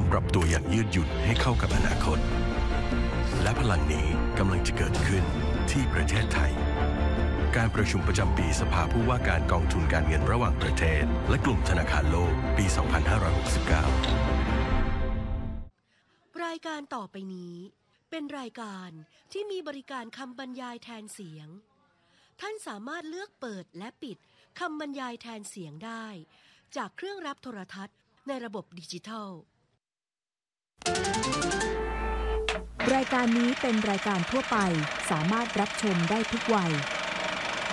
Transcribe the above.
ปรับตัวอย่างยืดหยุ่นให้เข้ากับอนาคตและพลังนี้กำลังจะเกิดขึ้นที่ประเทศไทยการประชุมประจำปีสภาผู้ว่าการกองทุนการเงินระหว่างประเทศและกลุ่มธนาคารโลกปี 2569 รายการต่อไปนี้เป็นรายการที่มีบริการคำบรรยายแทนเสียงท่านสามารถเลือกเปิดและปิดคำบรรยายแทนเสียงได้จากเครื่องรับโทรทัศน์ในระบบดิจิทัลรายการนี้เป็นรายการทั่วไปสามารถรับชมได้ทุกวัย